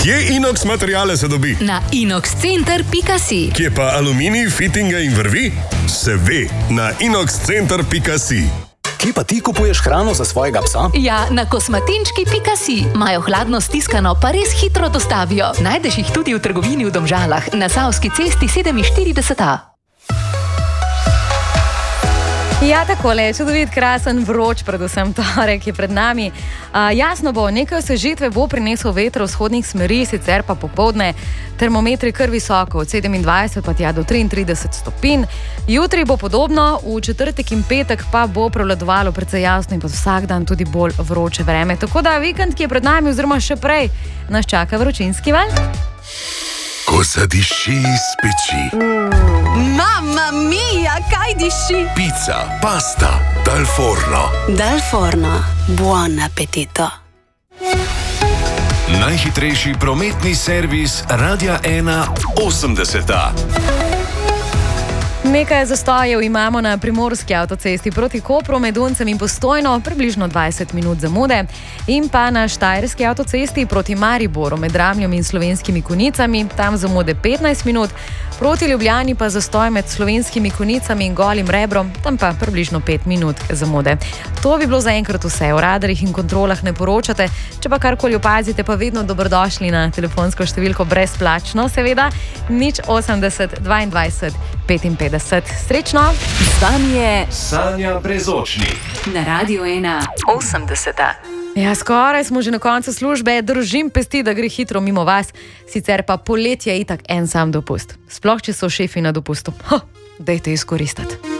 Kje Inox materiale se dobi? Na inoxcenter.si. Kje pa aluminij, fitinga in vrvi? Se ve, na inoxcenter.si. Kje pa ti kupuješ hrano za svojega psa? Ja, na kosmatinčki.si. Imajo hladno stiskano, pa res hitro dostavijo. Najdeš jih tudi v trgovini v Domžalah, na Savski cesti 47A. Ja, takole, čudovit, krasen, vroč, predvsem torek je pred nami. Jasno bo, nekaj osvežitve bo prinesel veter vzhodnih smeri, sicer pa popoldne termometri kar visoko, od 27 pa tja do 33 stopinj. Jutri bo podobno, v četrtek in petek pa bo prevladovalo precej jasno in pa vsak dan tudi bolj vroče vreme. Tako da vikend, ki je pred nami, oziroma še prej, nas čaka vročinski val. Ko zadiši iz peči. Mamma mia, kaj diši? Pizza, pasta, dal forno. Dal forno, buon appetito. Najhitrejši prometni servis Radia 1 80. Nekaj zastojev imamo na primorski avtocesti proti Kopru med Uncem in Postojno, približno 20 minut zamude, in pa na štajerski avtocesti proti Mariboru med Ramljom in Slovenskimi Konjicami, tam zamude 15 minut, proti Ljubljani pa zastoj med Slovenskimi Konjicami in Golim Rebrom, tam pa približno 5 minut zamude. To bi bilo zaenkrat vse. O radarjih in kontrolah ne poročate, če pa karkoli opazite, pa vedno dobrodošli na telefonsko številko brezplačno, seveda, 080 22 55. Srečno! Z vami je Sanja Brezočnik. na Radiu 1 80. Ja, skoraj smo že na koncu službe, držim pesti, da gre hitro mimo vas, sicer pa poletje je itak en sam dopust. Sploh, če so šefi na dopustu. Dajte izkoristiti.